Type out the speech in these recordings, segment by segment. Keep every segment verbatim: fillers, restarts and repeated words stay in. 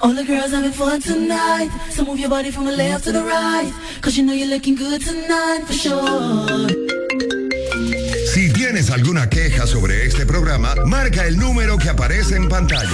All the girls having fun tonight. So move your body from the left to the right. Cause you know you're looking good tonight for sure. Si tienes alguna queja sobre este programa, marca el número que aparece en pantalla.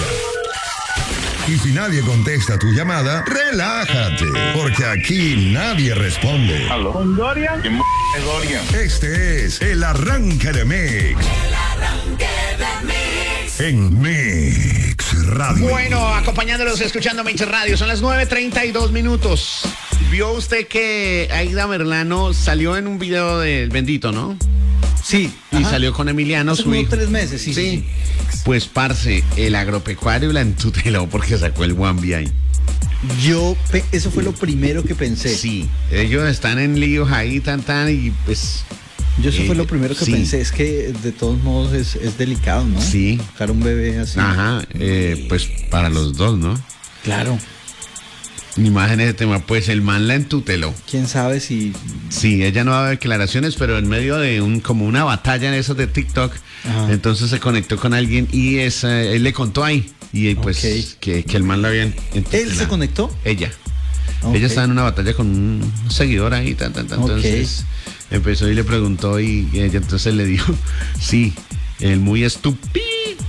Y si nadie contesta tu llamada, relájate, porque aquí nadie responde. ¿Aló? ¿Con Dorian? ¿Quién m*** es Dorian? Este es el arranque de Mix. El arranque de Mix. En Mix Radio. Bueno, acompañándolos, escuchando Mix Radio, son las nueve treinta y dos minutos. ¿Vio usted que Aida Merlano salió en un video del Bendito, no? Sí. Y Ajá. salió con Emiliano, Hace su como hijo. tres meses, sí, Sí. sí, sí. Pues, parce, el agropecuario la entuteló porque sacó el One B I. Yo, pe- eso fue lo primero que pensé. Sí, ellos están en líos ahí, tan, tan, y pues... Yo eso eh, fue lo primero que sí. pensé. Es que de todos modos es, es delicado, ¿no? Sí. Sacar un bebé así. Ajá, eh, pues para los dos, ¿no? Claro. Ni más en ese tema, pues el man la entuteló. Quién sabe si. Sí, ella no daba declaraciones, pero en medio de un como una batalla en esos de TikTok, Ajá. entonces se conectó con alguien y esa, él le contó ahí y pues Ok. que, que el man la había entutelado. ¿Él se conectó? Ella. Ok. Ella estaba en una batalla con un seguidor ahí, tan, tan, tan, Ok. entonces empezó y le preguntó y, y ella entonces le dijo, sí, el muy estúpido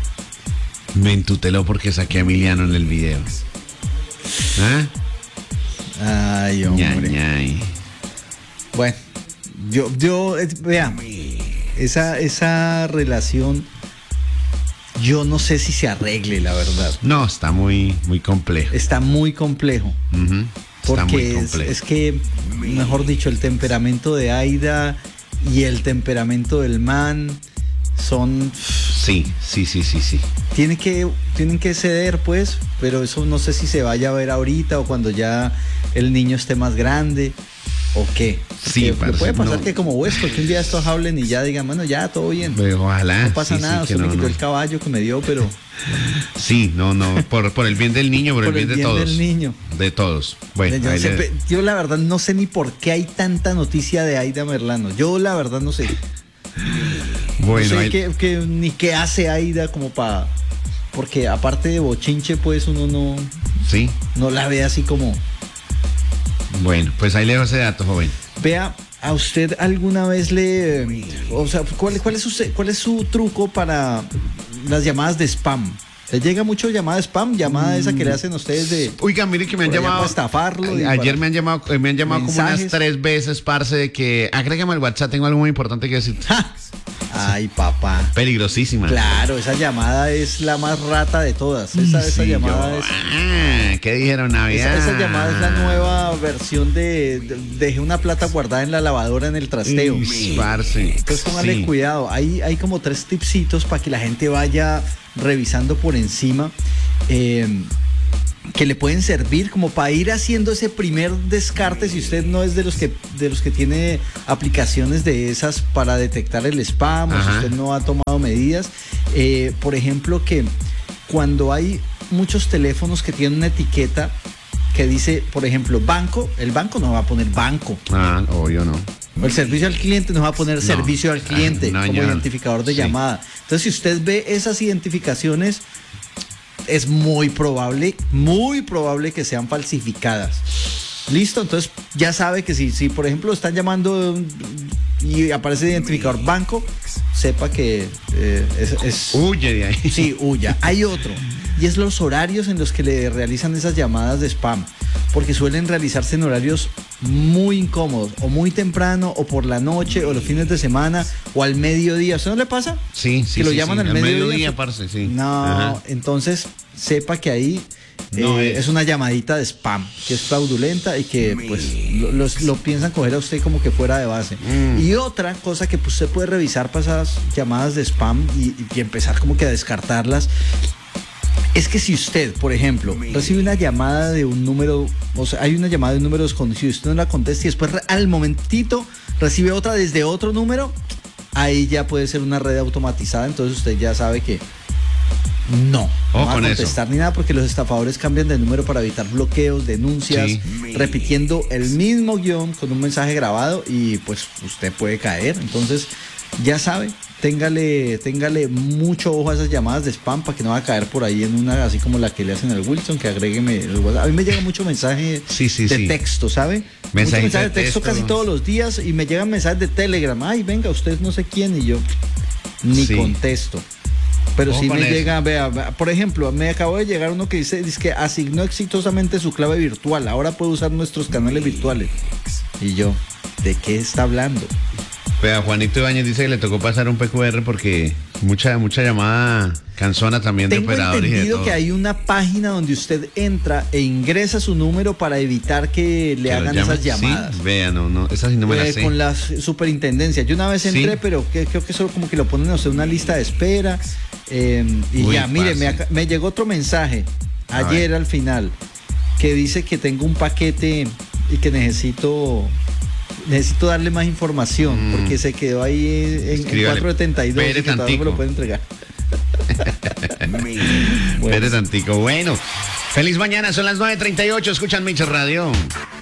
me entuteló porque saqué a Emiliano en el video. ¿Ah? Ay, hombre. Ña, ñay. Bueno, yo, yo, eh, vea, esa, esa relación, yo no sé si se arregle, la verdad. No, está muy, muy complejo. Está muy complejo. Ujú, está muy Porque es, complejo. es que, mejor dicho, el temperamento de Aida y el temperamento del man son... Sí, sí, sí, sí, sí. Tiene que, tienen que ceder, pues, pero eso no sé si se vaya a ver ahorita o cuando ya el niño esté más grande o qué. Sí, Que parce, puede pasar no. que como Huesco, que un día estos hablen y ya digan, bueno, ya, todo bien. Pues, ojalá. No pasa sí, nada, sí, usted que me no, quitó no. el caballo que me dio, pero Sí, no, no, por, por el bien del niño, por, por el bien, de todos. del niño. De todos. Bueno, yo, ahí sé, le- pe- yo la verdad no sé ni por qué hay tanta noticia de Aida Merlano. Yo la verdad no sé. bueno, no sé ahí- qué, qué- ni qué hace Aida como para... Porque aparte de bochinche, pues uno no, sí. no la ve así como... Bueno, pues ahí le dejo ese dato, joven. Vea, ¿a usted alguna vez le... O sea, ¿cuál, cuál, es, su, cuál es su truco para las llamadas de spam? ¿Le llega mucho llamada de spam? Llamada esa que le hacen a ustedes de... Oiga, mire que me han por allá llamado. para estafarlo y a- Ayer para- me han llamado, eh, me han llamado como unas mensajes. tres veces, parce, de que agrégame al WhatsApp, tengo algo muy importante que decir. ¡Ja! Ay, papá. Peligrosísima. Claro, esa llamada es la más rata de todas. Esa, esa Sí, llamada yo, es... ah, ¿qué dijeron Navidad? Esa, esa llamada es la nueva versión de, de- dejé una plata guardada en la lavadora en el trasteo. Uy, parce. Entonces póngale Sí. cuidado. Hay, hay como tres tipsitos para que la gente vaya revisando por encima. eh, que le pueden servir como para ir haciendo ese primer descarte si usted no es de los que de los que tiene aplicaciones de esas para detectar el spam o si Ajá. usted no ha tomado medidas. Eh, por ejemplo, que cuando hay muchos teléfonos que tienen una etiqueta que dice, por ejemplo, banco, el banco no va a poner banco. Ah, obvio no. O el servicio al cliente nos va a poner No. servicio al cliente Ah, no, como yo no. identificador de Sí. llamada. Entonces, si usted ve esas identificaciones, es muy probable, muy probable que sean falsificadas. Listo, entonces ya sabe que si, si por ejemplo están llamando y aparece identificador banco, sepa que eh, es, es- Huye de ahí. Sí, huya. Hay otro. Y es los horarios en los que le realizan esas llamadas de spam. Porque suelen realizarse en horarios muy incómodos. O muy temprano, o por la noche, o los fines de semana, o al mediodía. ¿A usted no le pasa? Sí, sí, Que lo sí, llaman sí. al mediodía. parce, sí. No, Ajá. entonces sepa que ahí No eh, es. es una llamadita de spam, que es fraudulenta y que pues lo, los- lo piensan coger a usted como que fuera de base. Mm. Y otra cosa que pues, usted puede revisar para esas llamadas de spam y, y empezar como que a descartarlas, es que si usted, por ejemplo, recibe una llamada de un número, o sea, hay una llamada de un número desconocido, usted no la contesta y después re- al momentito recibe otra desde otro número, ahí ya puede ser una red automatizada, entonces usted ya sabe que no, Ojo no va a con eso. contestar ni nada porque los estafadores cambian de número para evitar bloqueos, denuncias, Sí. repitiendo el mismo guión con un mensaje grabado y pues usted puede caer, entonces ya sabe, téngale, téngale mucho ojo a esas llamadas de spam para que no va a caer por ahí en una así como la que le hacen al Wilson, que agrégueme el WhatsApp. A mí me llega mucho mensaje Sí, sí, de sí. texto, ¿sabe? Mensajitos Mucho mensaje de de texto texto. casi todos los días y me llegan mensajes de Telegram. Ay, venga, usted no sé quién y yo ni Sí. contesto. Pero Ojo sí con me eso. llega, vea, vea, por ejemplo, me acabo de llegar uno que dice, dice que asignó exitosamente su clave virtual, ahora puede usar nuestros canales virtuales. Y yo, ¿de qué está hablando? Vea, Juanito Ibáñez dice que le tocó pasar un P Q R porque mucha mucha llamada cansona también de Tengo operadores y de entendido todo. que hay una página donde usted entra e ingresa su número para evitar que le Que lo hagan llamen. esas llamadas. Sí, vea, no, no, esa sí no me la Eh, sé. con las superintendencias. Yo una vez entré, Sí. pero que, creo que solo como que lo ponen a usted en una lista de espera. eh, y Uy, ya, mire, me, parce. aca- me llegó otro mensaje A ayer ver. al final que dice que tengo un paquete y que necesito necesito darle más información Mm. porque se quedó ahí en, en Escríbale. cuatro setenta y dos y Espere que todavía no me lo tantico. puede entregar. Espere tantico. Bueno, feliz mañana, son las nueve treinta y ocho, escuchan Mix Radio.